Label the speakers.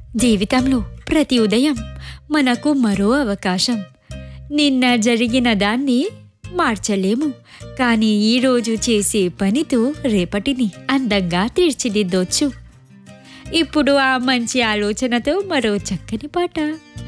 Speaker 1: జీవితంలో ప్రతి ఉదయం మనకు మరో అవకాశం. నిన్న జరిగిన దాన్ని మార్చలేము, కానీ ఈరోజు చేసే పనితో రేపటిని అందంగా తీర్చిదిద్దొచ్చు. ఇప్పుడు ఆ మంచి ఆలోచనతో మరో చక్కని పాట.